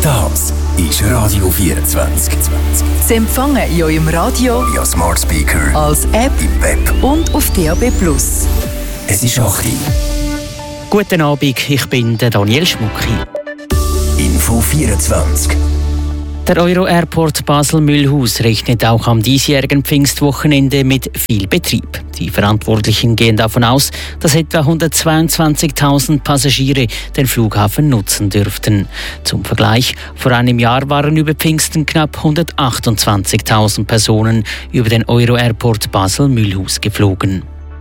Das ist Radio 24. Sie empfangen in eurem Radio, via Smart Speaker, als App im Web und auf DAB+. Es ist 8 Uhr. Guten Abend, ich bin der Daniel Schmucki. Info 24. Der Euro-Airport Basel-Mühlhaus rechnet auch am diesjährigen Pfingstwochenende mit viel Betrieb. Die Verantwortlichen gehen davon aus, dass etwa 122.000 Passagiere den Flughafen nutzen dürften. Zum Vergleich, vor einem Jahr waren über Pfingsten knapp 128.000 Personen über den Euro-Airport Basel-Mühlhaus geflogen.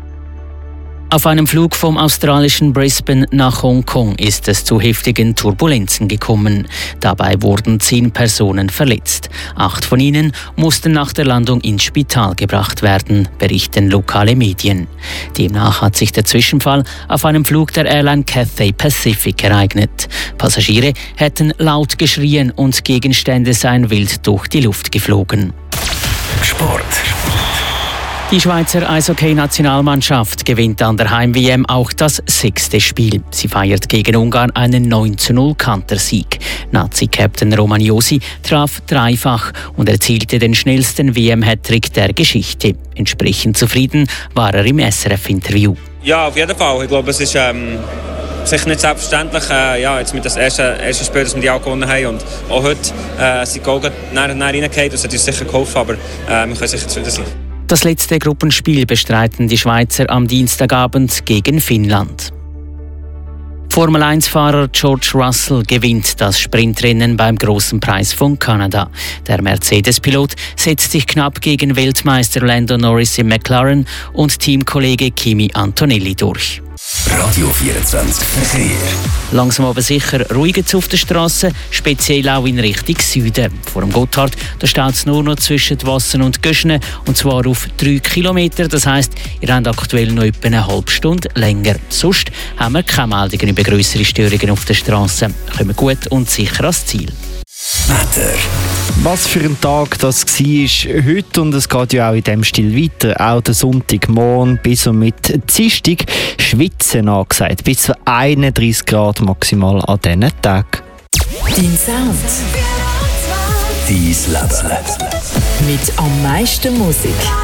Auf einem Flug vom australischen Brisbane nach Hongkong ist es zu heftigen Turbulenzen gekommen. Dabei wurden 10 Personen verletzt. 8 von ihnen mussten nach der Landung ins Spital gebracht werden, berichten lokale Medien. Demnach hat sich der Zwischenfall auf einem Flug der Airline Cathay Pacific ereignet. Passagiere hätten laut geschrien und Gegenstände seien wild durch die Luft geflogen. Sport. Die Schweizer Eishockey-Nationalmannschaft gewinnt an der Heim-WM auch das 6. Spiel. Sie feiert gegen Ungarn einen 9:0 Kantersieg. Nazi-Captain Roman Josi traf dreifach und erzielte den schnellsten WM-Hattrick der Geschichte. Entsprechend zufrieden war er im SRF-Interview. Ja, auf jeden Fall. Ich glaube, es ist sicher nicht selbstverständlich, jetzt mit das erste Spiel, das wir die auch gewonnen haben. Und auch heute sind die Goal reingefallen. Das hat uns sicher geholfen, aber wir können sicher zufrieden sein. Das letzte Gruppenspiel bestreiten die Schweizer am Dienstagabend gegen Finnland. Formel-1-Fahrer George Russell gewinnt das Sprintrennen beim Grossen Preis von Kanada. Der Mercedes-Pilot setzt sich knapp gegen Weltmeister Lando Norris im McLaren und Teamkollege Kimi Antonelli durch. Radio 24 Verkehr. Langsam aber sicher ruhiger auf der Straße, speziell auch in Richtung Süden. Vor dem Gotthard steht es nur noch zwischen Wassen und Göschene, und zwar auf 3 Kilometer. Das heisst, ihr habt aktuell noch etwa eine halbe Stunde länger. Sonst haben wir keine Meldungen über grössere Störungen auf der Straße. Kommen gut und sicher ans Ziel. Wetter. Was für ein Tag das war heute, und es geht ja auch in diesem Stil weiter. Auch der Sonntagmorgen bis und mit Dienstag schwitzen angesagt. Bis zu 31 Grad maximal an diesen Tagen. Dein Sound. Dein Leben. Mit am meisten Musik.